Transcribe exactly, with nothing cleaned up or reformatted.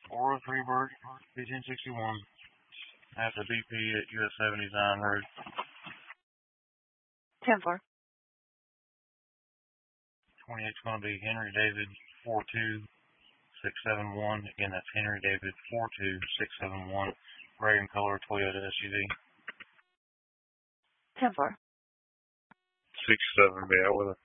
Aura Freebird, P ten sixty-one, at the B P at U S seventy-nine Road. ten four. twenty-eight's going to be Henry David four two six seven one. Again, that's Henry David four two six seven one. Gray and color Toyota S U V. ten four. six seven, be out with it.